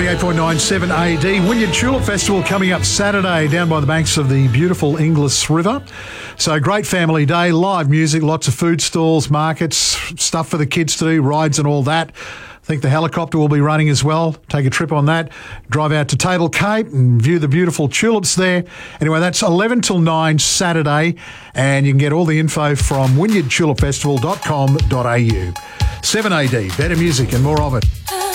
88.97 AD. Wynyard Tulip Festival coming up Saturday down by the banks of the beautiful Inglis River. So great family day, live music, lots of food stalls, markets, stuff for the kids to do, rides and all that. I think the helicopter will be running as well. Take a trip on that. Drive out to Table Cape and view the beautiful tulips there. Anyway, that's 11 till 9 Saturday, and you can get all the info from wynyardtulipfestival.com.au. 7AD, better music and more of it.